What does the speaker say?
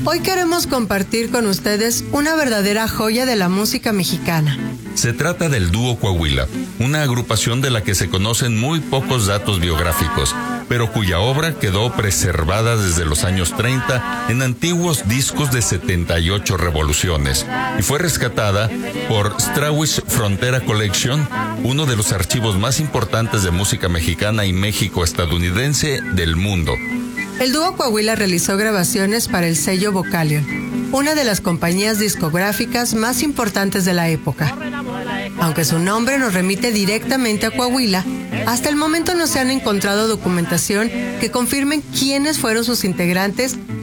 Hoy queremos compartir con ustedes una verdadera joya de la música mexicana. Se trata del Dúo Coahuila, una agrupación de la que se conocen muy pocos datos biográficos, pero cuya obra quedó preservada desde los años 30 en antiguos discos de 78 revoluciones y fue rescatada por Strawish Frontera Collection, uno de los archivos más importantes de música mexicana y México-estadounidense del mundo. El Dúo Coahuila realizó grabaciones para el sello Vocalion, una de las compañías discográficas más importantes de la época. Aunque su nombre nos remite directamente a Coahuila, hasta el momento no se han encontrado documentación que confirmen quiénes fueron sus integrantes